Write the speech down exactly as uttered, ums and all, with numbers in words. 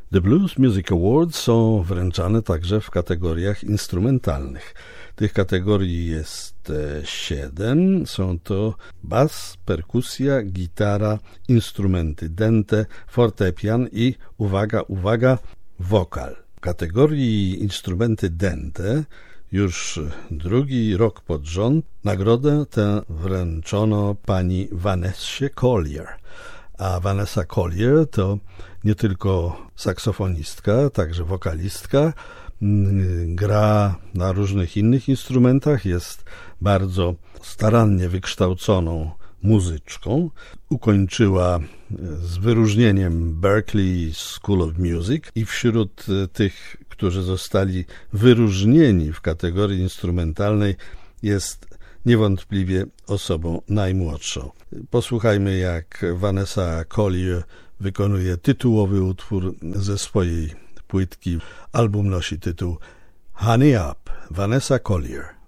The Blues Music Awards są wręczane także w kategoriach instrumentalnych. Tych kategorii jest siedem. Są to bas, perkusja, gitara, instrumenty dęte, fortepian i, uwaga, uwaga, wokal. W kategorii instrumenty dęte już drugi rok pod rząd nagrodę tę wręczono pani Vanessie Collier. A Vanessa Collier to nie tylko saksofonistka, także wokalistka, gra na różnych innych instrumentach, jest bardzo starannie wykształconą muzyczką. Ukończyła z wyróżnieniem Berklee School of Music i wśród tych, którzy zostali wyróżnieni w kategorii instrumentalnej, jest niewątpliwie osobą najmłodszą. Posłuchajmy, jak Vanessa Collier wykonuje tytułowy utwór ze swojej płytki. Album nosi tytuł Honey Up, Vanessa Collier.